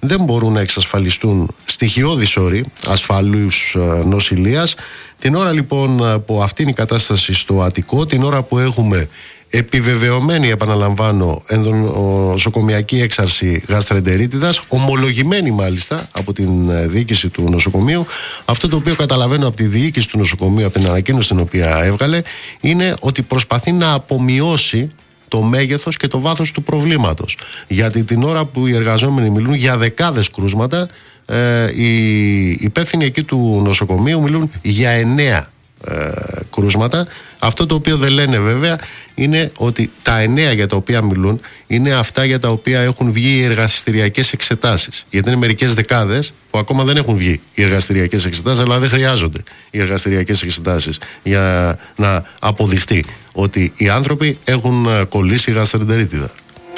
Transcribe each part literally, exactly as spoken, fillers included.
δεν μπορούν να εξασφαλιστούν στοιχειώδεις όροι ασφαλούς νοσηλείας. Την ώρα λοιπόν που αυτή είναι η κατάσταση στο Αττικό, την ώρα που έχουμε επιβεβαιωμένη, επαναλαμβάνω, ενδονοσοκομιακή έξαρση γαστρεντερίτιδας, ομολογημένη μάλιστα από την διοίκηση του νοσοκομείου, αυτό το οποίο καταλαβαίνω από τη διοίκηση του νοσοκομείου, από την ανακοίνωση την οποία έβγαλε, είναι ότι προσπαθεί να απομειώσει το μέγεθος και το βάθος του προβλήματος. Γιατί την ώρα που οι εργαζόμενοι μιλούν για δεκάδες κρούσματα, ε, οι υπεύθυνοι εκεί του νοσοκομείου μιλούν για εννέα ε, κρούσματα. Αυτό το οποίο δεν λένε βέβαια είναι ότι τα εννέα για τα οποία μιλούν είναι αυτά για τα οποία έχουν βγει οι εργαστηριακές εξετάσεις. Γιατί είναι μερικές δεκάδες που ακόμα δεν έχουν βγει οι εργαστηριακές εξετάσεις, αλλά δεν χρειάζονται οι εργαστηριακές εξετάσεις για να αποδειχτεί ότι οι άνθρωποι έχουν κολλήσει γαστρεντερίτιδα.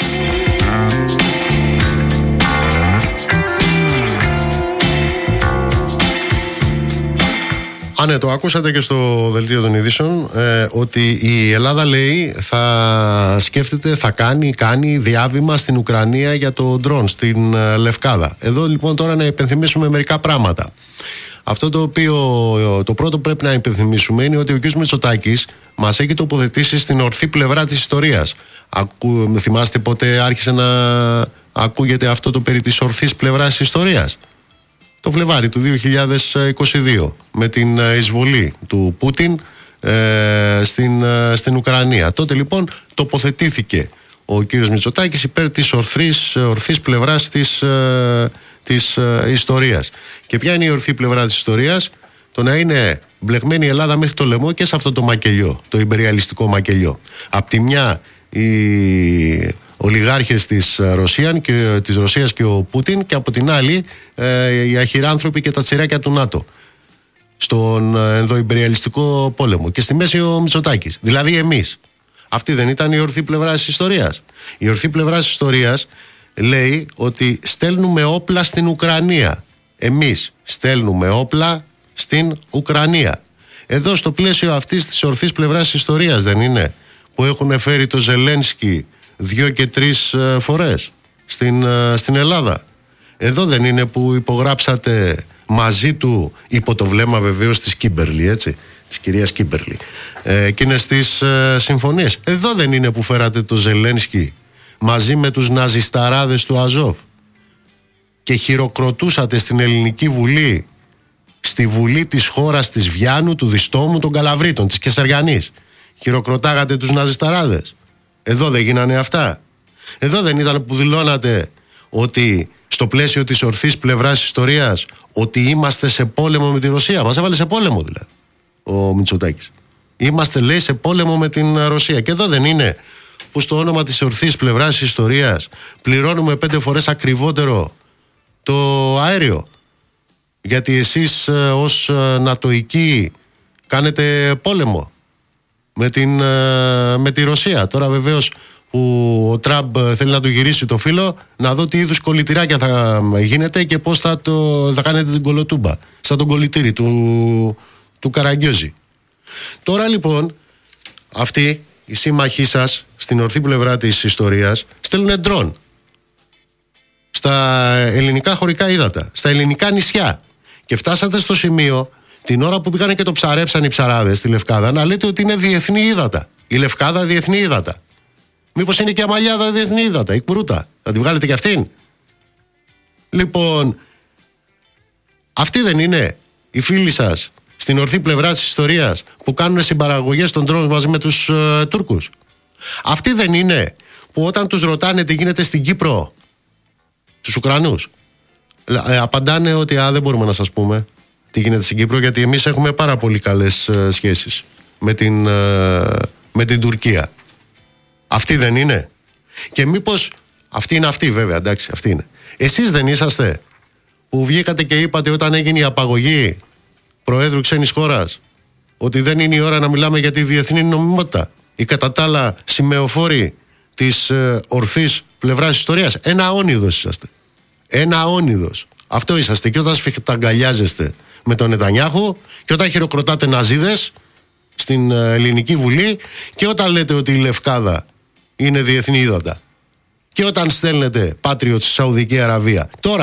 Α, ναι, το ακούσατε και στο δελτίο των ειδήσεων, ε, ότι η Ελλάδα, λέει, θα σκέφτεται, θα κάνει, κάνει διάβημα στην Ουκρανία για το ντρόν, στην ε, Λευκάδα. Εδώ λοιπόν τώρα να υπενθυμίσουμε μερικά πράγματα. Αυτό το οποίο, το πρώτο που πρέπει να υπενθυμίσουμε είναι ότι ο κ. Μητσοτάκης μας έχει τοποθετήσει στην ορθή πλευρά της ιστορίας. Ακού, θυμάστε πότε άρχισε να ακούγεται αυτό το περί της ορθής πλευράς της ιστορίας? Το Φλεβάρι του δύο χιλιάδες είκοσι δύο, με την εισβολή του Πούτιν ε, στην, ε, στην Ουκρανία. Τότε λοιπόν τοποθετήθηκε ο κύριος Μητσοτάκης υπέρ της ορθής, ορθής πλευράς της, ε, της ε, ιστορίας. Και ποια είναι η ορθή πλευρά της ιστορίας? Το να είναι μπλεγμένη η Ελλάδα μέχρι το λαιμό και σε αυτό το μακελιό, το ιμπεριαλιστικό μακελιό. Απ' τη μια η ολιγάρχες της, Ρωσίαν και, της Ρωσίας και ο Πούτιν, και από την άλλη ε, οι αχυράνθρωποι και τα τσιράκια του ΝΑΤΟ στον ενδοϊμπεριαλιστικό πόλεμο, και στη μέση ο Μητσοτάκης, δηλαδή εμείς. Αυτή δεν ήταν η ορθή πλευρά της ιστορίας? Η ορθή πλευρά της ιστορίας λέει ότι στέλνουμε όπλα στην Ουκρανία. Εμείς στέλνουμε όπλα στην Ουκρανία. Εδώ στο πλαίσιο αυτής της ορθής πλευράς της ιστορίας δεν είναι που έχουν φέρει το Ζελένσκι δύο και τρεις φορές στην, στην Ελλάδα? Εδώ δεν είναι που υπογράψατε μαζί του, υπό το βλέμμα βεβαίως της Κίμπερλι, έτσι, της κυρίας Κίμπερλι, ε, εκείνες τις ε, συμφωνίες? Εδώ δεν είναι που φέρατε το Ζελένσκι μαζί με τους ναζισταράδες του Αζόφ και χειροκροτούσατε στην Ελληνική Βουλή, στη Βουλή της χώρας της Βιάνου, του Διστόμου, των Καλαβρίτων, της Κεσαριανής? Χειροκροτάγατε τους ναζισταράδες? Εδώ δεν γίνανε αυτά? Εδώ δεν ήταν που δηλώνατε ότι στο πλαίσιο της ορθής πλευράς της ιστορίας ότι είμαστε σε πόλεμο με τη Ρωσία? Μας έβαλε σε πόλεμο δηλαδή ο Μητσοτάκης. Είμαστε, λέει, σε πόλεμο με την Ρωσία. Και εδώ δεν είναι που στο όνομα της ορθής πλευράς της ιστορίας πληρώνουμε πέντε φορές ακριβότερο το αέριο? Γιατί εσείς ως νατοικοί κάνετε πόλεμο με, την, με τη Ρωσία. Τώρα βεβαίως που ο Τραμπ θέλει να του γυρίσει το φύλλο, να δω τι είδους κολλητηράκια θα γίνεται και πώς θα, το, θα κάνετε την κολοτούμπα, σαν τον κολλητήρι του, του Καραγκιόζη. Τώρα λοιπόν αυτοί οι σύμμαχοί σας στην ορθή πλευρά της ιστορίας στέλνουν ντρόν στα ελληνικά χωρικά ύδατα, στα ελληνικά νησιά, και φτάσατε στο σημείο την ώρα που πήγανε και το ψαρέψαν οι ψαράδες στη Λευκάδα να λέτε ότι είναι διεθνή ύδατα. Η Λευκάδα διεθνή ύδατα. Μήπως είναι και η Αμαλιάδα διεθνή ύδατα, η Κρούτα? Θα τη βγάλετε και αυτήν? Λοιπόν, αυτοί δεν είναι οι φίλοι σας στην ορθή πλευρά της ιστορίας που κάνουν συμπαραγωγές των ντρόουν μαζί με τους ε, Τούρκους? Αυτοί δεν είναι που όταν τους ρωτάνε τι γίνεται στην Κύπρο, τους Ουκρανούς, ε, απαντάνε ότι α, δεν μπορούμε να σας πούμε τι γίνεται στην Κύπρο, γιατί εμείς έχουμε πάρα πολύ καλές ε, σχέσεις με την, ε, με την Τουρκία? Αυτοί δεν είναι? Και μήπως αυτοί είναι αυτοί, βέβαια, εντάξει, αυτοί είναι. Εσείς δεν είσαστε που βγήκατε και είπατε όταν έγινε η απαγωγή προέδρου ξένης χώρας ότι δεν είναι η ώρα να μιλάμε για τη διεθνή νομιμότητα, ή κατά τα άλλα σημεοφόροι της ε, ορθής πλευράς της ιστορίας? Ένα όνειδος είσαστε. Ένα όνειδος. Αυτό είσαστε. Και όταν σφιχταγκαλιάζεστε με τον Νετανιάχου, και όταν χειροκροτάτε ναζίδες στην Ελληνική Βουλή, και όταν λέτε ότι η Λευκάδα είναι διεθνή ύδατα, και όταν στέλνετε Patriot στη Σαουδική Αραβία. Τώρα